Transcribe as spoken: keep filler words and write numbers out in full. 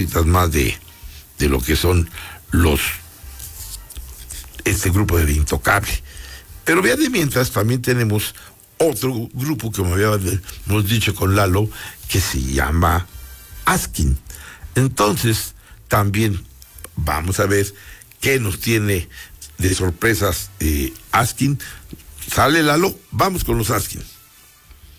cositas más de, de lo que son los este grupo de Intocable. Pero vea, de mientras también tenemos otro grupo que me habíamos dicho con Lalo, que se llama Askin. Entonces, también vamos a ver qué nos tiene de sorpresas eh, Askin. Sale Lalo, vamos con los Askin.